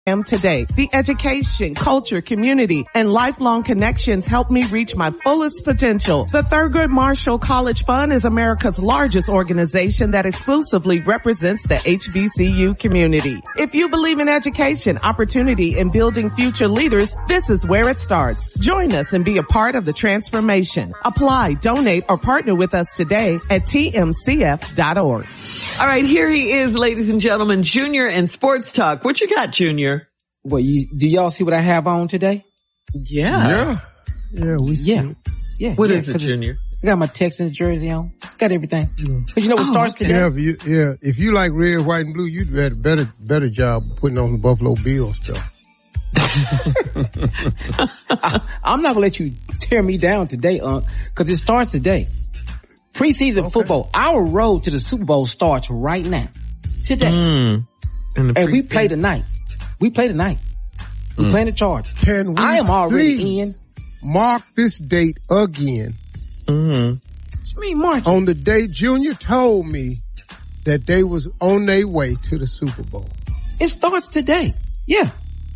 today. The education, culture, community, and lifelong connections help me reach my fullest potential. The Thurgood Marshall College Fund is America's largest organization that exclusively represents the HBCU community. If you believe in education, opportunity, and building future leaders, this is where it starts. Join us and be a part of the transformation. Apply, donate, or partner with us today at tmcf.org. All right, here he is, ladies and gentlemen, Junior in Sports Talk. What you got, Junior? Well, do y'all see what I have on today? Yeah. Yeah. What is it, Junior? I got my Texans jersey on. Got everything. Cause you know what starts today? If you like red, white, and blue, you'd have a better job putting on the Buffalo Bills stuff. I'm not gonna let you tear me down today, cause it starts today. Preseason football. Our road to the Super Bowl starts right now. Today. And we play tonight. We playing the Chargers. I am already in. Mark this date again. What you mean, March? On the day Junior told me that they was on their way to the Super Bowl. It starts today. Yeah.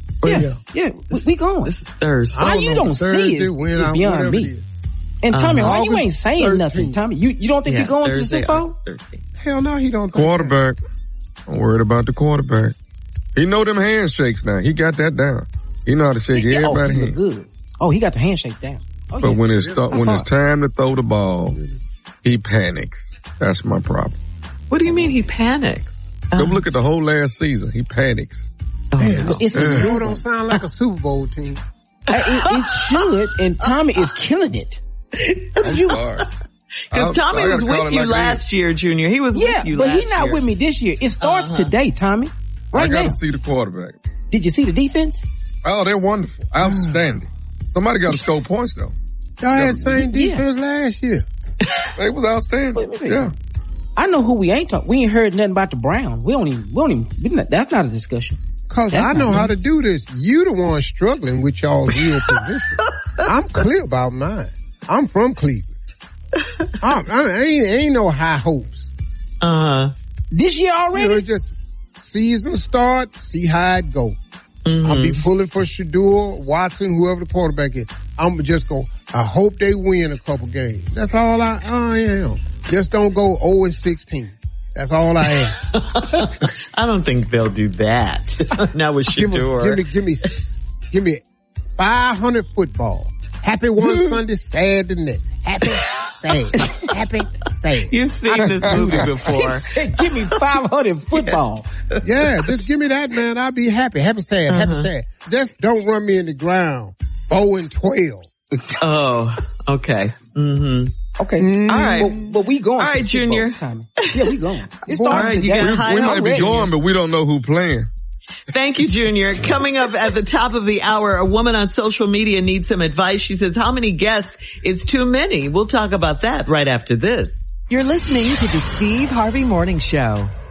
We going. This is Thursday. Why you don't see it is beyond me. And Tommy, why you ain't saying 13. Nothing, Tommy? You don't think we're going Thursday, to the Super Bowl? Hell no, he don't think quarterback. I'm worried about the quarterback. He know them handshakes now. He got that down. He know how to shake everybody's hand. Good. Oh, he got the handshake down. But when it's time to throw the ball, he panics. That's my problem. What do you mean he panics? Go look at the whole last season. He panics. It don't sound like a Super Bowl team. It should, and Tommy is killing it. I'm sorry. Because Tommy was with you last year, Junior. He was with you last year. Yeah, but he's not with me this year. It starts today, Tommy. I got to see the quarterback. Did you see the defense? Oh, they're wonderful. Outstanding. Somebody got to score points, though. Y'all had the same defense last year. They was outstanding. Yeah. I know who we ain't talking. We ain't heard nothing about the Browns. We don't even, that's not a discussion. Cause I know how to do this. You the one struggling with y'all's real position. I'm clear about mine. I'm from Cleveland. Ain't no high hopes. This year already? Just season start, see how it go. I'll be pulling for Shador, Watson, whoever the quarterback is. I'm just I hope they win a couple games. That's all I am. Just don't go 0-16. That's all I am. I don't think they'll do that. Not with Shador. Give me 500 football. Happy one Sunday, sad the next. Happy, sad. You've seen this movie before. He said, give me 500 football. Yeah, just give me that, man. I'll be happy. Happy, sad. Just don't run me in the ground. 4-12. Oh, okay. Okay. All right. But we going. All right, Junior. Yeah, we going. All right, we might be going, but we don't know who playing. Thank you, Junior. Coming up at the top of the hour, a woman on social media needs some advice. She says, how many guests is too many? We'll talk about that right after this. You're listening to the Steve Harvey Morning Show.